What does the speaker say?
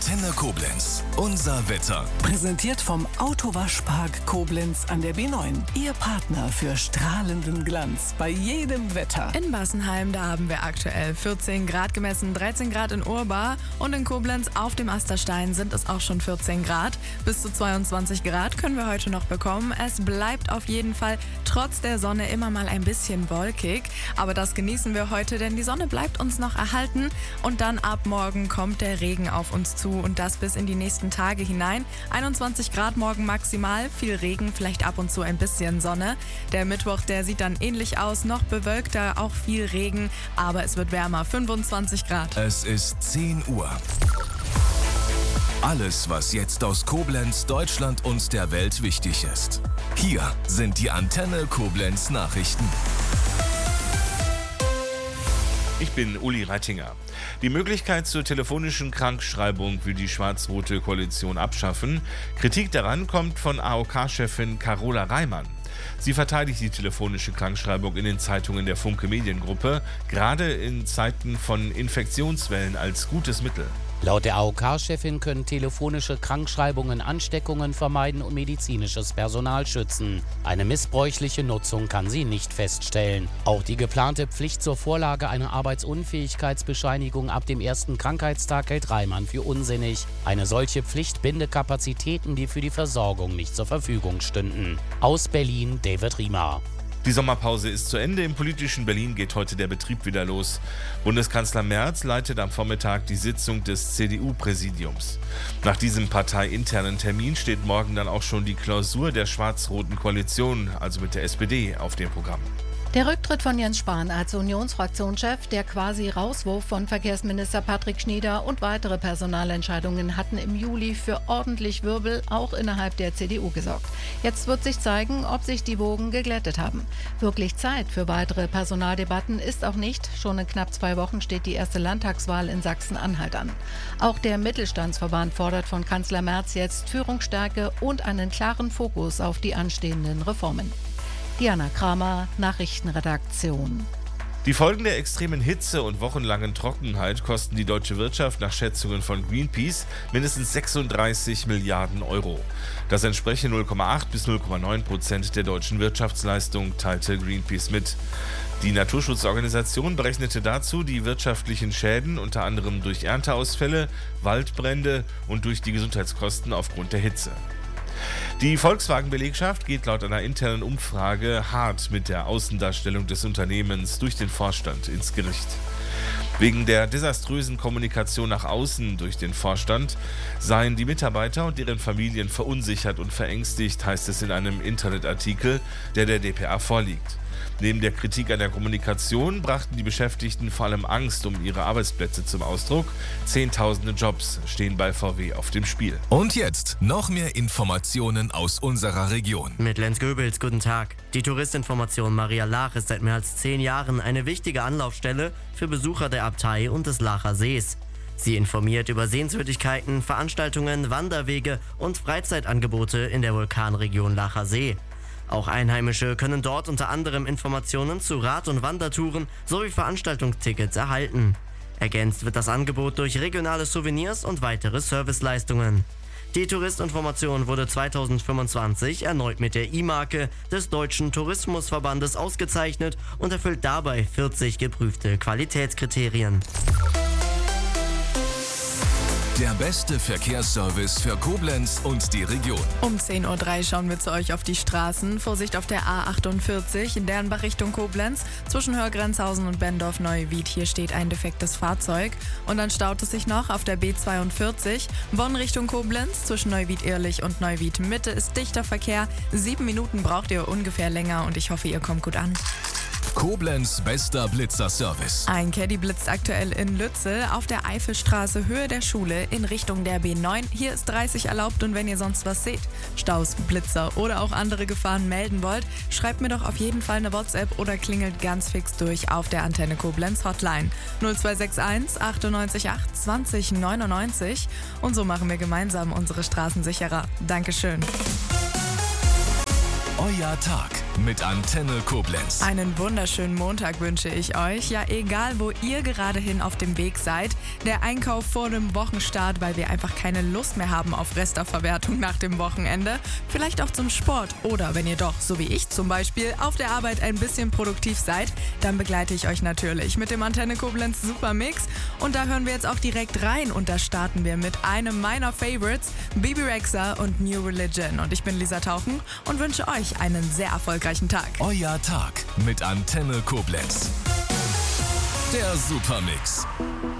Antenne Koblenz. Unser Wetter. Präsentiert vom Autowaschpark Koblenz an der B9. Ihr Partner für strahlenden Glanz bei jedem Wetter. In Bassenheim, da haben wir aktuell 14 Grad gemessen, 13 Grad in Urbar und in Koblenz auf dem Asterstein sind es auch schon 14 Grad. Bis zu 22 Grad können wir heute noch bekommen. Es bleibt auf jeden Fall trotz der Sonne immer mal ein bisschen wolkig, aber das genießen wir heute, denn die Sonne bleibt uns noch erhalten und dann ab morgen kommt der Regen auf uns zu und das bis in die nächsten Tage hinein. 21 Grad morgen maximal, viel Regen, vielleicht ab und zu ein bisschen Sonne. Der Mittwoch, der sieht dann ähnlich aus, noch bewölkter, auch viel Regen, aber es wird wärmer, 25 Grad. Es ist 10 Uhr. Alles, was jetzt aus Koblenz, Deutschland und der Welt wichtig ist. Hier sind die Antenne Koblenz Nachrichten. Ich bin Uli Reitinger. Die Möglichkeit zur telefonischen Krankschreibung will die schwarz-rote Koalition abschaffen. Kritik daran kommt von AOK-Chefin Carola Reimann. Sie verteidigt die telefonische Krankschreibung in den Zeitungen der Funke Mediengruppe, gerade in Zeiten von Infektionswellen als gutes Mittel. Laut der AOK-Chefin können telefonische Krankschreibungen Ansteckungen vermeiden und medizinisches Personal schützen. Eine missbräuchliche Nutzung kann sie nicht feststellen. Auch die geplante Pflicht zur Vorlage einer Arbeitsunfähigkeitsbescheinigung ab dem ersten Krankheitstag hält Reimann für unsinnig. Eine solche Pflicht binde Kapazitäten, die für die Versorgung nicht zur Verfügung stünden. Aus Berlin, David Riemer. Die Sommerpause ist zu Ende. Im politischen Berlin geht heute der Betrieb wieder los. Bundeskanzler Merz leitet am Vormittag die Sitzung des CDU-Präsidiums. Nach diesem parteiinternen Termin steht morgen dann auch schon die Klausur der schwarz-roten Koalition, also mit der SPD, auf dem Programm. Der Rücktritt von Jens Spahn als Unionsfraktionschef, der quasi Rauswurf von Verkehrsminister Patrick Schnieder und weitere Personalentscheidungen hatten im Juli für ordentlich Wirbel auch innerhalb der CDU gesorgt. Jetzt wird sich zeigen, ob sich die Wogen geglättet haben. Wirklich Zeit für weitere Personaldebatten ist auch nicht. Schon in knapp 2 Wochen steht die erste Landtagswahl in Sachsen-Anhalt an. Auch der Mittelstandsverband fordert von Kanzler Merz jetzt Führungsstärke und einen klaren Fokus auf die anstehenden Reformen. Diana Kramer, Nachrichtenredaktion. Die Folgen der extremen Hitze und wochenlangen Trockenheit kosten die deutsche Wirtschaft nach Schätzungen von Greenpeace mindestens 36 Milliarden Euro. Das entspreche 0,8 bis 0,9% der deutschen Wirtschaftsleistung, teilte Greenpeace mit. Die Naturschutzorganisation berechnete dazu die wirtschaftlichen Schäden unter anderem durch Ernteausfälle, Waldbrände und durch die Gesundheitskosten aufgrund der Hitze. Die Volkswagen-Belegschaft geht laut einer internen Umfrage hart mit der Außendarstellung des Unternehmens durch den Vorstand ins Gericht. Wegen der desaströsen Kommunikation nach außen durch den Vorstand seien die Mitarbeiter und deren Familien verunsichert und verängstigt, heißt es in einem Internetartikel, der dpa vorliegt. Neben der Kritik an der Kommunikation brachten die Beschäftigten vor allem Angst um ihre Arbeitsplätze zum Ausdruck. Zehntausende Jobs stehen bei VW auf dem Spiel. Und jetzt noch mehr Informationen aus unserer Region. Mit Lenz Goebels, guten Tag. Die Touristinformation Maria Laach ist seit mehr als 10 Jahren eine wichtige Anlaufstelle für Besucher der Abtei und des Laacher Sees. Sie informiert über Sehenswürdigkeiten, Veranstaltungen, Wanderwege und Freizeitangebote in der Vulkanregion Laacher See. Auch Einheimische können dort unter anderem Informationen zu Rad- und Wandertouren sowie Veranstaltungstickets erhalten. Ergänzt wird das Angebot durch regionale Souvenirs und weitere Serviceleistungen. Die Touristinformation wurde 2025 erneut mit der I-Marke des Deutschen Tourismusverbandes ausgezeichnet und erfüllt dabei 40 geprüfte Qualitätskriterien. Der beste Verkehrsservice für Koblenz und die Region. Um 10.03 Uhr schauen wir zu euch auf die Straßen. Vorsicht auf der A48 in Dernbach Richtung Koblenz. Zwischen Hörgrenzhausen und Bendorf-Neuwied. Hier steht ein defektes Fahrzeug. Und dann staut es sich noch auf der B42. Bonn Richtung Koblenz. Zwischen Neuwied-Ehrlich und Neuwied-Mitte ist dichter Verkehr. 7 Minuten braucht ihr ungefähr länger und ich hoffe, ihr kommt gut an. Koblenz bester Blitzerservice. Ein Caddy blitzt aktuell in Lützel auf der Eifelstraße Höhe der Schule in Richtung der B9. Hier ist 30 erlaubt und wenn ihr sonst was seht, Staus, Blitzer oder auch andere Gefahren melden wollt, schreibt mir doch auf jeden Fall eine WhatsApp oder klingelt ganz fix durch auf der Antenne Koblenz Hotline 0261 98 8 20 99 und so machen wir gemeinsam unsere Straßen sicherer. Dankeschön. Euer Tag. mit Antenne Koblenz. Einen wunderschönen Montag wünsche ich euch. Ja, egal wo ihr gerade hin auf dem Weg seid. Der Einkauf vor dem Wochenstart, weil wir einfach keine Lust mehr haben auf Restaufverwertung nach dem Wochenende. Vielleicht auch zum Sport. Oder wenn ihr doch, so wie ich zum Beispiel, auf der Arbeit ein bisschen produktiv seid, dann begleite ich euch natürlich mit dem Antenne Koblenz Supermix. Und da hören wir jetzt auch direkt rein. Und da starten wir mit einem meiner Favorites, Bebe Rexha und New Religion. Und ich bin Lisa Tauchen und wünsche euch einen sehr erfolgreichen Tag. Euer Tag mit Antenne Koblenz. Der Supermix.